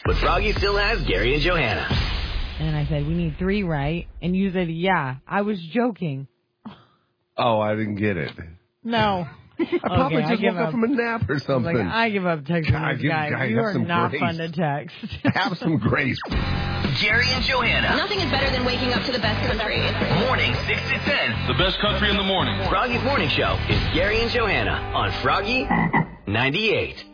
But Froggy still has Gary and Johanna. And I said, we need 3, right? And you said, yeah. I was joking. Oh, I didn't get it. No. I probably just woke up from a nap or something. Like, I give up texting this guy. You are not grace. fun to text. Have some grace. Gary and Johanna. Nothing is better than waking up to the best country. Morning 6 to 10. The best country in the morning. Froggy's Morning Show is Gary and Johanna on Froggy 98.